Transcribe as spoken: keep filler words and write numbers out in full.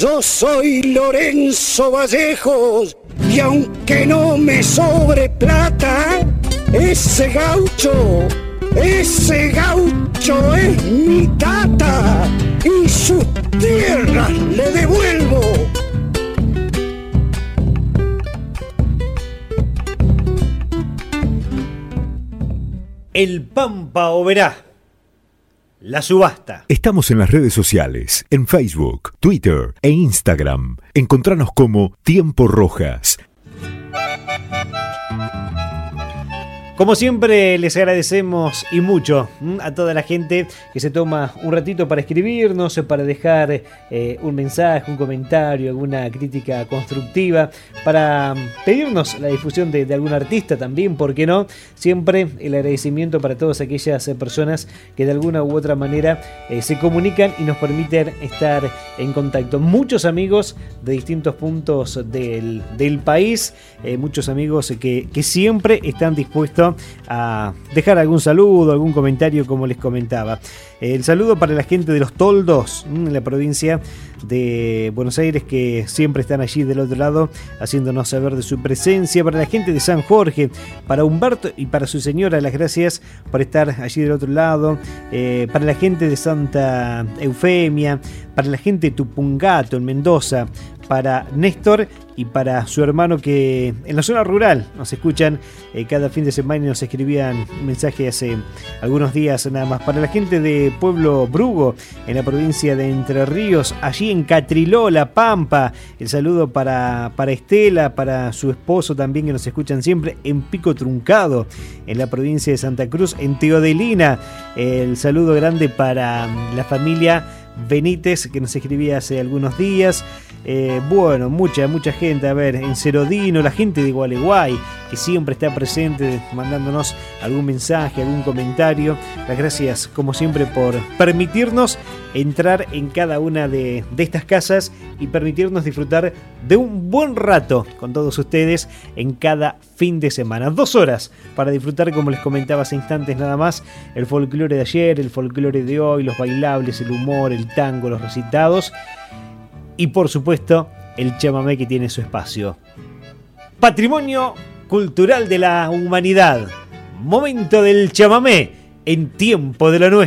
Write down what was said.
Yo soy Lorenzo Vallejos y aunque no me sobre plata, ese gaucho, ese gaucho es mi tata y sus tierras le devuelvo. El Pampa Oberá. La subasta. Estamos en las redes sociales, en Facebook, Twitter e Instagram. Encontranos como Tiempo Rojas. Como siempre, les agradecemos y mucho a toda la gente que se toma un ratito para escribirnos, para dejar eh, un mensaje, un comentario, alguna crítica constructiva, para pedirnos la difusión de, de algún artista también, ¿por qué no? Siempre el agradecimiento para todas aquellas personas que de alguna u otra manera eh, se comunican y nos permiten estar en contacto. Muchos amigos de distintos puntos del, del país, eh, muchos amigos que, que siempre están dispuestos a dejar algún saludo, algún comentario, como les comentaba. El saludo para la gente de Los Toldos, en la provincia de Buenos Aires, que siempre están allí del otro lado haciéndonos saber de su presencia. Para la gente de San Jorge, para Humberto y para su señora, las gracias por estar allí del otro lado. Eh, para la gente de Santa Eufemia, para la gente de Tupungato en Mendoza, para Néstor y para su hermano que en la zona rural nos escuchan eh, cada fin de semana y nos escribían mensajes hace algunos días nada más. Para la gente de Pueblo Brugo en la provincia de Entre Ríos, allí en Catriló, La Pampa, el saludo para, para Estela, para su esposo también que nos escuchan siempre en Pico Truncado en la provincia de Santa Cruz, en Teodelina, el saludo grande para la familia Benítez que nos escribía hace algunos días. Eh, bueno, mucha, mucha gente, a ver, en Cerodino, la gente de Gualeguay, que siempre está presente mandándonos algún mensaje, algún comentario. Las gracias, como siempre, por permitirnos entrar en cada una de, de estas casas y permitirnos disfrutar de un buen rato con todos ustedes en cada fin de semana. Dos horas para disfrutar, como les comentaba hace instantes nada más, el folclore de ayer, el folclore de hoy, los bailables, el humor, el tango, los recitados. Y por supuesto, el chamamé que tiene su espacio. Patrimonio cultural de la humanidad. Momento del chamamé en Tiempo de lo Nuestro.